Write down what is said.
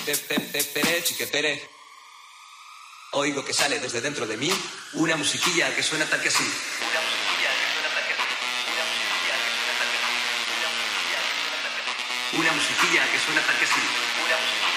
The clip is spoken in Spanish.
Chiquetere. Oigo que sale desde dentro de mí una musiquilla que suena tal que así. Una musiquilla que suena tal que así. Una musiquilla que suena tal que así. Una musiquilla que suena tal que así. Una musiquilla.